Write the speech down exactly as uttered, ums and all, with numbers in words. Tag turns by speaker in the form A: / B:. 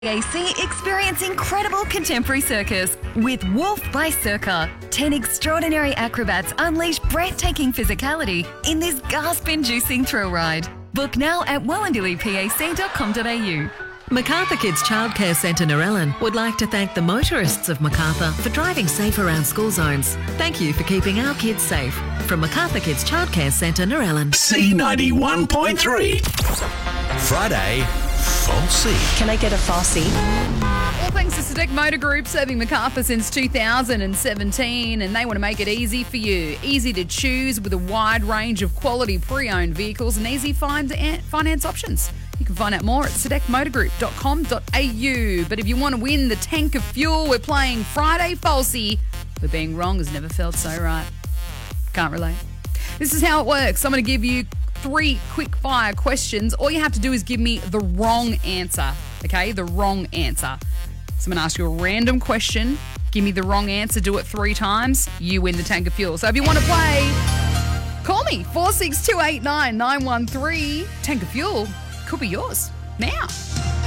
A: A C experience incredible contemporary circus with Wolf by Circa. Ten extraordinary acrobats unleash breathtaking physicality in this gasp-inducing thrill ride. Book now at wellindilly pac dot com dot a u.
B: Macarthur Kids Childcare Centre Narellan would like to thank the motorists of Macarthur for driving safe around school zones. Thank you for keeping our kids safe. From Macarthur Kids Childcare Centre Narellan.
C: C ninety-one point three. Friday, Falsey.
D: Can I get a falsey?
E: All thanks to Sedec Motor Group, serving Macarthur since two thousand seventeen, and they want to make it easy for you. Easy to choose with a wide range of quality pre-owned vehicles and easy find finance options. You can find out more at sedec motor group dot com dot a u. But if you want to win the tank of fuel, we're playing Friday Falsey, where being wrong has never felt so right. Can't relate. This is how it works. I'm going to give you three quick fire questions. All you have to do is give me the wrong answer, okay? The wrong answer. So I'm going to ask you a random question. Give me the wrong answer. Do it three times. You win the tank of fuel. So if you want to play, call me. four six two eight nine nine one three. Tank of fuel could be yours now.